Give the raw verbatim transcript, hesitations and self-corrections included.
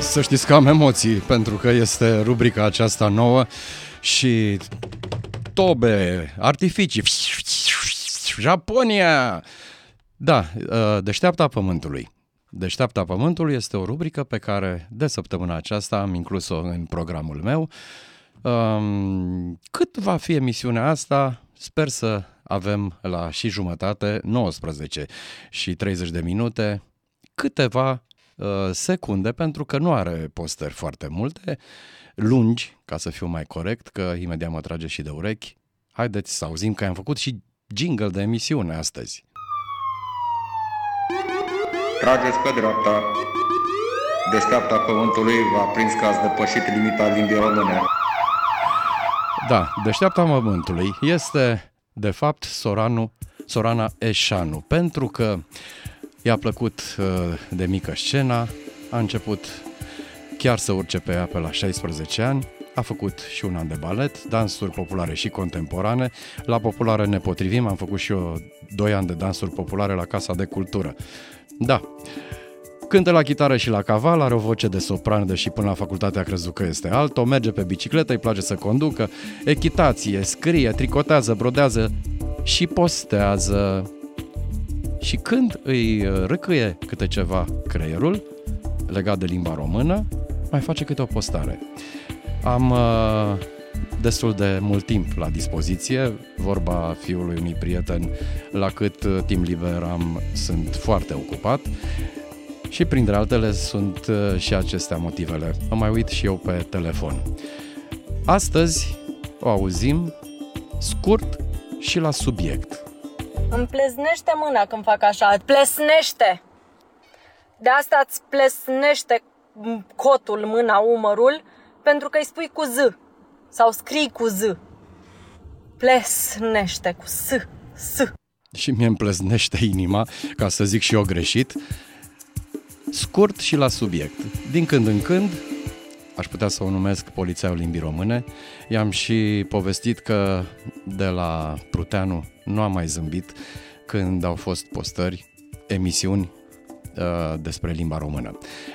Să știți că am emoții, pentru că este rubrica aceasta nouă și tobe, artificii, Japonia! Da, Deșteapta Pământului. Deșteapta Pământului este o rubrică pe care de săptămâna aceasta am inclus-o în programul meu. Cât va fi emisiunea asta? Sper să avem la și jumătate, nouăsprezece și treizeci de minute, câteva uh, secunde, pentru că nu are postări foarte multe, lungi, ca să fiu mai corect, că imediat mă trage și de urechi. Haideți să auzim că am făcut și jingle de emisiune astăzi. Trageți pe dreapta. Deșteapta Pământului v-a prins că ați depășit limita limbii române. Da, Deșteapta Pământului este, de fapt, Soranu, Sorana Eșanu, pentru că i-a plăcut uh, de mică scena, a început chiar să urce pe ea pe la șaisprezece ani, a făcut și un an de balet, dansuri populare și contemporane. La populare ne potrivim, am făcut și eu doi ani de dansuri populare la Casa de Cultură. Da, cântă la chitară și la caval, are o voce de sopran, deși până la facultate a crezut că este alto, merge pe bicicletă, îi place să conducă, echitație, scrie, tricotează, brodează și postează. Și când îi râcâie câte ceva creierul legat de limba română, mai face câte o postare. Am uh, destul de mult timp la dispoziție, vorba fiului unui prieten, la cât uh, timp liber am, sunt foarte ocupat. Și printre altele sunt uh, și acestea motivele. Mă mai uit și eu pe telefon. Astăzi o auzim scurt și la subiect. Îmi plesnește mâna când fac așa, plesnește. De asta îți plesnește cotul, mâna, umărul, pentru că îi spui cu Z sau scrii cu Z. Plesnește cu S, S. Și mie îmi plesnește inima, ca să zic și eu greșit. Scurt și la subiect. Din când în când, aș putea să o numesc polițaiul limbii române, i-am și povestit că de la Pruteanu nu am mai zâmbit când au fost postări, emisiuni uh, despre limba română.